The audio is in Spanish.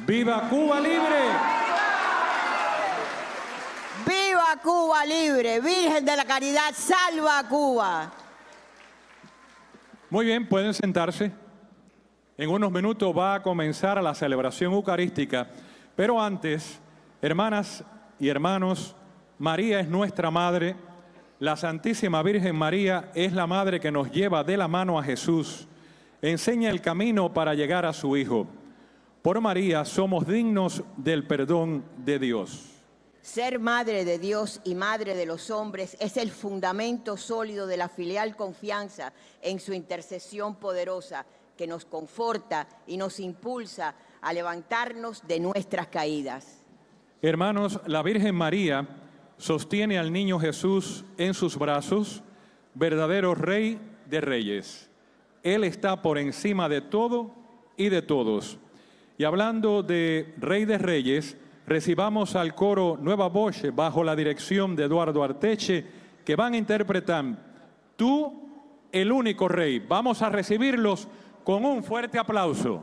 ¡Viva Cuba Libre! ¡Viva Cuba Libre! Virgen de la Caridad, salva a Cuba. Muy bien, pueden sentarse. En unos minutos va a comenzar la celebración eucarística, pero antes, hermanas y hermanos, María es nuestra Madre. La Santísima Virgen María es la Madre que nos lleva de la mano a Jesús, enseña el camino para llegar a su Hijo. Por María somos dignos del perdón de Dios. Ser madre de Dios y madre de los hombres es el fundamento sólido de la filial confianza en su intercesión poderosa que nos conforta y nos impulsa a levantarnos de nuestras caídas. Hermanos, la Virgen María sostiene al niño Jesús en sus brazos, verdadero Rey de Reyes. Él está por encima de todo y de todos. Y hablando de Rey de Reyes, recibamos al coro Nueva Voce bajo la dirección de Eduardo Arteche, que van a interpretar Tú, el único Rey. Vamos a recibirlos con un fuerte aplauso.